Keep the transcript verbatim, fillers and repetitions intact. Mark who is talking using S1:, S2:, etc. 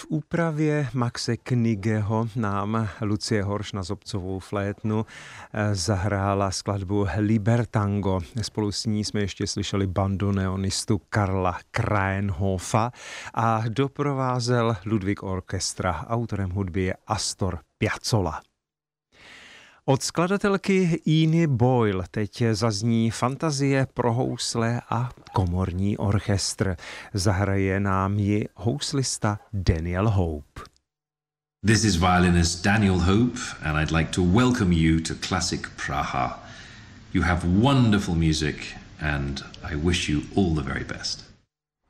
S1: V úpravě Maxe Knigeho nám Lucie Horš na zobcovou flétnu zahrála skladbu Libertango. Spolu s ní jsme ještě slyšeli bandoneonistu Karla Kraenhofa a doprovázel Ludwig Orchestra. Autorem hudby je Astor Piazzolla. Od skladatelky Iny Boyle teď zazní fantazie pro housle a komorní orchestr. Zahraje nám ji houslista Daniel Hope.
S2: This is violinist Daniel Hope and I'd like to welcome you to Classic Praha. You have wonderful music and I wish you all the very best.